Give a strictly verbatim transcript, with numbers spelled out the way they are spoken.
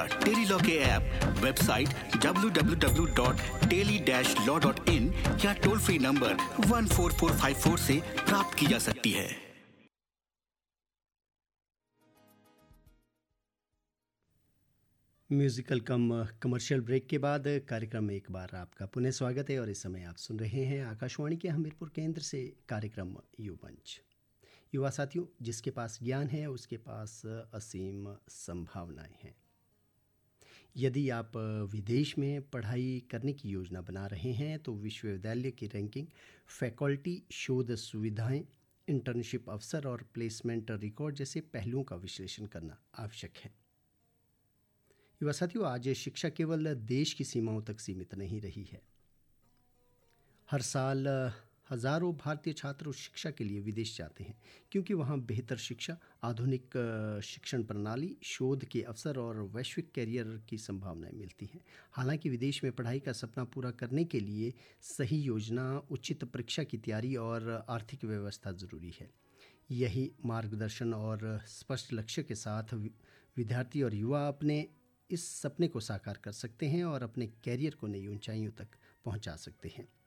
Tele-Law के app, website W W W dot tele dash law dot in या toll free number one four four five four से प्राप्त की जा सकती है। म्यूज़िकल कम कमर्शियल ब्रेक के बाद कार्यक्रम में एक बार आपका पुनः स्वागत है और इस समय आप सुन रहे हैं आकाशवाणी के हमीरपुर केंद्र से कार्यक्रम युवमंच। युवा साथियों, जिसके पास ज्ञान है उसके पास असीम संभावनाएं हैं। यदि आप विदेश में पढ़ाई करने की योजना बना रहे हैं तो विश्वविद्यालय की रैंकिंग, फैकल्टी, शोध सुविधाएं, इंटर्नशिप अवसर और प्लेसमेंट रिकॉर्ड जैसे पहलुओं का विश्लेषण करना आवश्यक है। युवा साथियों, आज शिक्षा केवल देश की सीमाओं तक सीमित नहीं रही है। हर साल हजारों भारतीय छात्र शिक्षा के लिए विदेश जाते हैं क्योंकि वहाँ बेहतर शिक्षा, आधुनिक शिक्षण प्रणाली, शोध के अवसर और वैश्विक कैरियर की संभावनाएं मिलती हैं। हालांकि विदेश में पढ़ाई का सपना पूरा करने के लिए सही योजना, उचित परीक्षा की तैयारी और आर्थिक व्यवस्था ज़रूरी है। यही मार्गदर्शन और स्पष्ट लक्ष्य के साथ विद्यार्थी और युवा अपने इस सपने को साकार कर सकते हैं और अपने कैरियर को नई ऊंचाइयों तक पहुंचा सकते हैं।